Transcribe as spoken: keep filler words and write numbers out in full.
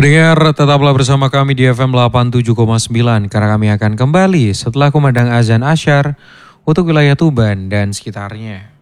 Pendengar, tetaplah bersama kami di F M delapan puluh tujuh koma sembilan karena kami akan kembali setelah kumandang azan asyar untuk wilayah Tuban dan sekitarnya.